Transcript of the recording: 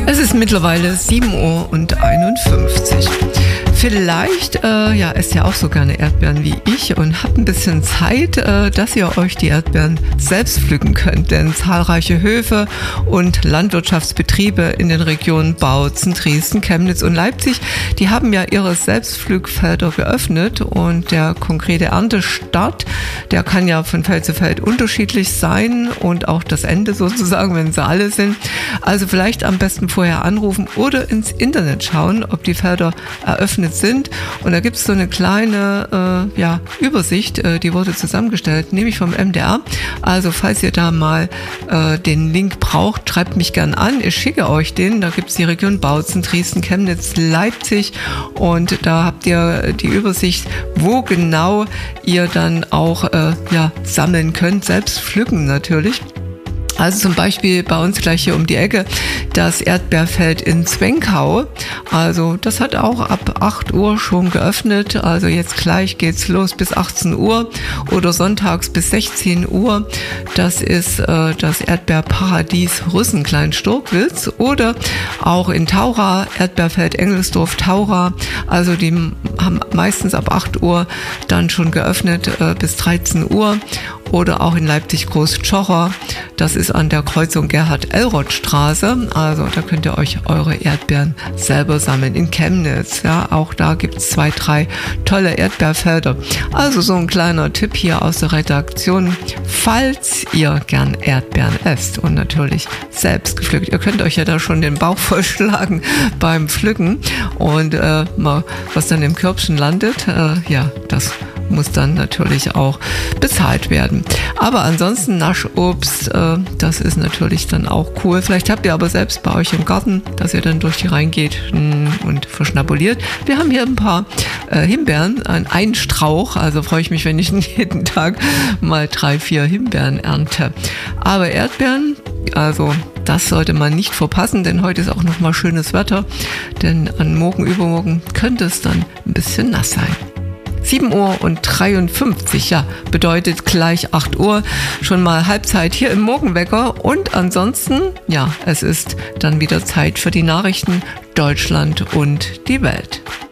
Es ist mittlerweile 7:51 Uhr. Vielleicht esst ihr auch so gerne Erdbeeren wie ich und habt ein bisschen Zeit, dass ihr euch die Erdbeeren selbst pflücken könnt. Denn zahlreiche Höfe und Landwirtschaftsbetriebe in den Regionen Bautzen, Dresden, Chemnitz und Leipzig, die haben ja ihre Selbstpflückfelder geöffnet. Und der konkrete Erntestart, der kann ja von Feld zu Feld unterschiedlich sein und auch das Ende sozusagen, wenn sie alle sind. Also vielleicht am besten vorher anrufen oder ins Internet schauen, ob die Felder eröffnet sind. Und da gibt es so eine kleine Übersicht, die wurde zusammengestellt, nämlich vom MDR. Also falls ihr da mal den Link braucht, schreibt mich gern an. Ich schicke euch den. Da gibt es die Region Bautzen, Dresden, Chemnitz, Leipzig und da habt ihr die Übersicht, wo genau ihr dann auch sammeln könnt, selbst pflücken natürlich. Also zum Beispiel bei uns gleich hier um die Ecke das Erdbeerfeld in Zwenkau. Also das hat auch ab 8 Uhr schon geöffnet. Also jetzt gleich geht's los bis 18 Uhr oder sonntags bis 16 Uhr. Das ist das Erdbeerparadies Rüssen-Klein-Storkwitz oder auch in Taura, Erdbeerfeld Engelsdorf, Taura. Also die haben meistens ab 8 Uhr dann schon geöffnet bis 13 Uhr. Oder auch in Leipzig Groß-Tschocher. Das ist an der Kreuzung Gerhard-Elroth-Straße. Also da könnt ihr euch eure Erdbeeren selber sammeln. In Chemnitz, ja, auch da gibt es 2, 3 tolle Erdbeerfelder. Also so ein kleiner Tipp hier aus der Redaktion, falls ihr gern Erdbeeren esst und natürlich selbst gepflückt. Ihr könnt euch ja da schon den Bauch vollschlagen beim Pflücken und was dann im Körbchen landet, das muss dann natürlich auch bezahlt werden. Aber ansonsten Naschobst, das ist natürlich dann auch cool. Vielleicht habt ihr aber selbst bei euch im Garten, dass ihr dann durch die Reihen geht und verschnabuliert. Wir haben hier ein paar Himbeeren, einen Strauch, also freue ich mich, wenn ich jeden Tag mal 3, 4 Himbeeren ernte. Aber Erdbeeren, also das sollte man nicht verpassen, denn heute ist auch noch mal schönes Wetter, denn an morgen, übermorgen könnte es dann ein bisschen nass sein. 7:53 Uhr, bedeutet gleich 8 Uhr, schon mal Halbzeit hier im Morgenwecker und ansonsten, es ist dann wieder Zeit für die Nachrichten Deutschland und die Welt.